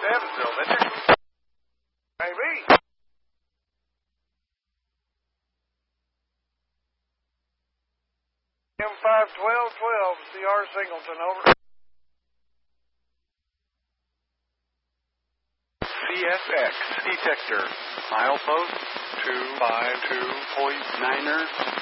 Evansville, isn't it? Maybe. M51212, CR Singleton, over. CSX detector, milepost 252.9er.